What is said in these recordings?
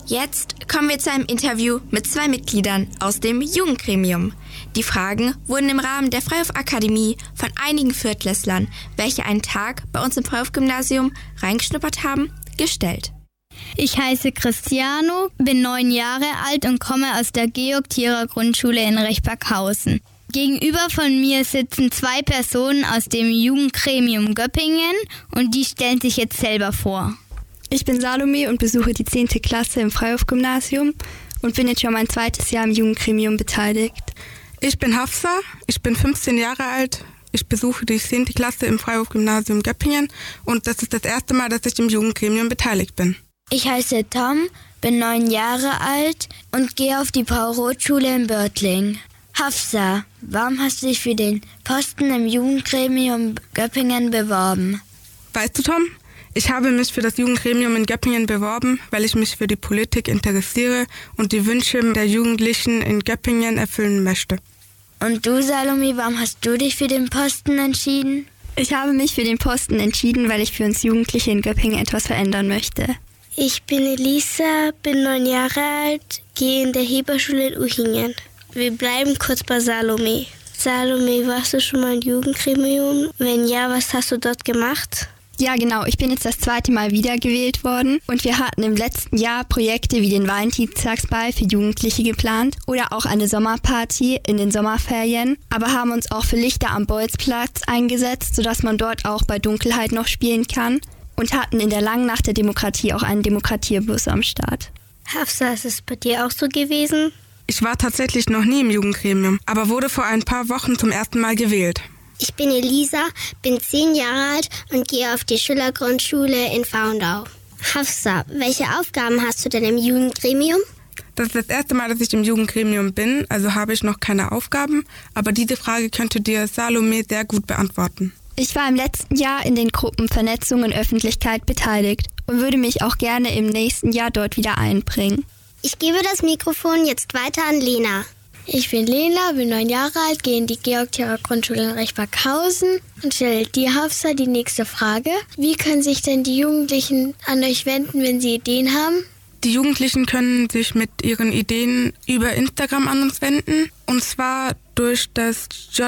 Jetzt kommen wir zu einem Interview mit 2 Mitgliedern aus dem Jugendgremium. Die Fragen wurden im Rahmen der Freihof-Akademie von einigen Viertklässlern, welche einen Tag bei uns im Freihof-Gymnasium reingeschnuppert haben, gestellt. Ich heiße Cristiano, bin 9 Jahre alt und komme aus der Georg-Thierer-Grundschule in Rechberghausen. Gegenüber von mir sitzen 2 Personen aus dem Jugendgremium Göppingen und die stellen sich jetzt selber vor. Ich bin Salome und besuche die 10. Klasse im Freihof-Gymnasium und bin jetzt schon mein 2. Jahr im Jugendgremium beteiligt. Ich bin Hafsa, ich bin 15 Jahre alt. Ich besuche die 10. Klasse im Freihof-Gymnasium Göppingen und das ist das erste Mal, dass ich im Jugendgremium beteiligt bin. Ich heiße Tom, bin 9 Jahre alt und gehe auf die Paul-Roth-Schule in Börtling. Hafsa, warum hast du dich für den Posten im Jugendgremium Göppingen beworben? Weißt du, Tom? Ich habe mich für das Jugendgremium in Göppingen beworben, weil ich mich für die Politik interessiere und die Wünsche der Jugendlichen in Göppingen erfüllen möchte. Und du, Salome, warum hast du dich für den Posten entschieden? Ich habe mich für den Posten entschieden, weil ich für uns Jugendliche in Göppingen etwas verändern möchte. Ich bin Elisa, bin 9 Jahre alt, gehe in der Heberschule in Uchingen. Wir bleiben kurz bei Salome. Salome, warst du schon mal im Jugendgremium? Wenn ja, was hast du dort gemacht? Ja, genau. Ich bin jetzt das 2. Mal wiedergewählt worden und wir hatten im letzten Jahr Projekte wie den Valentinstagsball für Jugendliche geplant oder auch eine Sommerparty in den Sommerferien, aber haben uns auch für Lichter am Bolzplatz eingesetzt, sodass man dort auch bei Dunkelheit noch spielen kann und hatten in der langen Nacht der Demokratie auch einen Demokratierbus am Start. Hafsa, ist es bei dir auch so gewesen? Ich war tatsächlich noch nie im Jugendgremium, aber wurde vor ein paar Wochen zum ersten Mal gewählt. Ich bin Elisa, bin 10 Jahre alt und gehe auf die Schülergrundschule in Faundau. Hafsa, welche Aufgaben hast du denn im Jugendgremium? Das ist das erste Mal, dass ich im Jugendgremium bin, also habe ich noch keine Aufgaben, aber diese Frage könnte dir Salome sehr gut beantworten. Ich war im letzten Jahr in den Gruppen Vernetzung und Öffentlichkeit beteiligt und würde mich auch gerne im nächsten Jahr dort wieder einbringen. Ich gebe das Mikrofon jetzt weiter an Lena. Ich bin Lena, bin 9 Jahre alt, gehe in die Georg-Thierer-Grundschule in Rechberghausen und stelle dir, Hafsa, die nächste Frage. Wie können sich denn die Jugendlichen an euch wenden, wenn sie Ideen haben? Die Jugendlichen können sich mit ihren Ideen über Instagram an uns wenden, und zwar durch das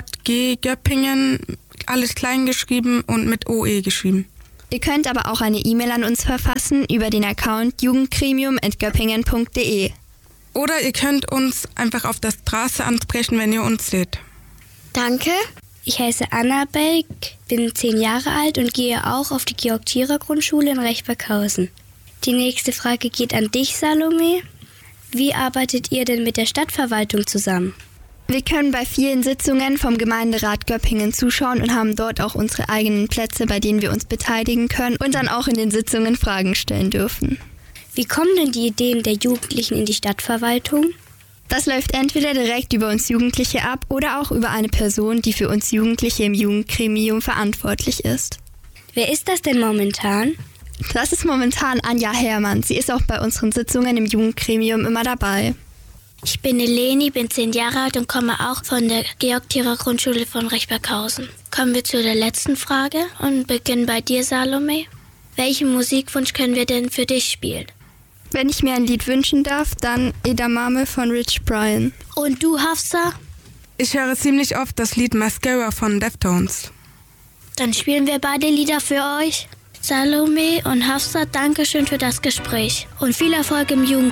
JG Göppingen, alles klein geschrieben und mit OE geschrieben. Ihr könnt aber auch eine E-Mail an uns verfassen über den Account jugendgremium@göppingen.de. Oder ihr könnt uns einfach auf der Straße ansprechen, wenn ihr uns seht. Danke. Ich heiße Annabel, bin 10 Jahre alt und gehe auch auf die Georg-Thierer-Grundschule in Rechberghausen. Die nächste Frage geht an dich, Salome. Wie arbeitet ihr denn mit der Stadtverwaltung zusammen? Wir können bei vielen Sitzungen vom Gemeinderat Göppingen zuschauen und haben dort auch unsere eigenen Plätze, bei denen wir uns beteiligen können und dann auch in den Sitzungen Fragen stellen dürfen. Wie kommen denn die Ideen der Jugendlichen in die Stadtverwaltung? Das läuft entweder direkt über uns Jugendliche ab oder auch über eine Person, die für uns Jugendliche im Jugendgremium verantwortlich ist. Wer ist das denn momentan? Das ist momentan Anja Herrmann. Sie ist auch bei unseren Sitzungen im Jugendgremium immer dabei. Ich bin Eleni, bin 10 Jahre alt und komme auch von der Georg-Thierer-Grundschule von Rechberghausen. Kommen wir zu der letzten Frage und beginnen bei dir, Salome. Welchen Musikwunsch können wir denn für dich spielen? Wenn ich mir ein Lied wünschen darf, dann Edamame von Rich Brian. Und du, Hafsa? Ich höre ziemlich oft das Lied Mascara von Deftones. Dann spielen wir beide Lieder für euch. Salome und Hafsa, danke schön für das Gespräch und viel Erfolg im Jugendgremium.